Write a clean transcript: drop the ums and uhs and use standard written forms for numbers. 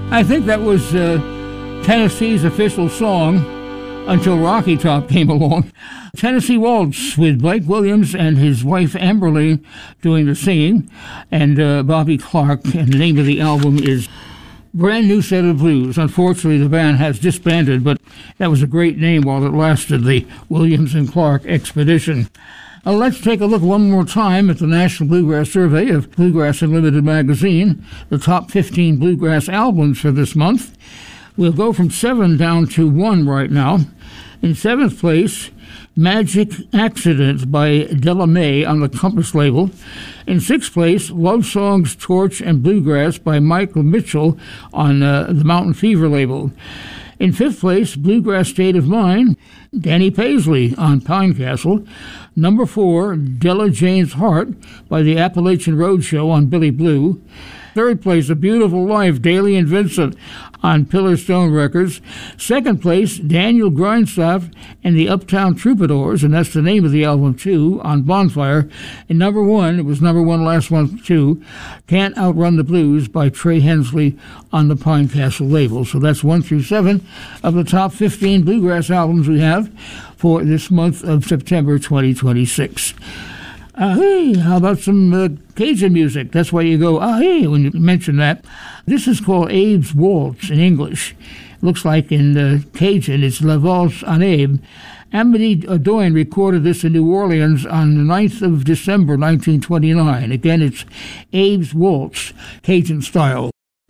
I think that was Tennessee's official song until Rocky Top came along. Tennessee Waltz with Blake Williams and his wife Amberly doing the singing, and Bobby Clark, and the name of the album is Brand New Set of Blues. Unfortunately, the band has disbanded, but that was a great name while it lasted, the Williams and Clark Expedition. Let's take a look one more time at the National Bluegrass Survey of Bluegrass Unlimited magazine, the top 15 bluegrass albums for this month. We'll go from 7 down to 1 right now. In 7th place, Magic Accident by Della Mae on the Compass label. In 6th place, Love Songs, Torch, and Bluegrass by Michael Mitchell on the Mountain Fever label. In 5th place, Bluegrass State of Mind, Danny Paisley on Pinecastle. Number 4, Della Jane's Heart by the Appalachian Roadshow on Billy Blue. 3rd place, A Beautiful Life, Daly and Vincent on Pillar Stone Records. 2nd place, Daniel Grindstaff and the Uptown Troubadours, and that's the name of the album too, on Bonfire. And number 1, it was number 1 last month too, Can't Outrun the Blues by Trey Hensley on the Pinecastle label. So that's 1 through 7 of the top 15 bluegrass albums we have for this month of September 2026. Hey, how about some Cajun music? That's why you go, hey, when you mention that. This is called Abe's Waltz in English. Looks like in Cajun, it's La Valse en Abe. Amity Doyen recorded this in New Orleans on the 9th of December, 1929. Again, it's Abe's Waltz, Cajun style.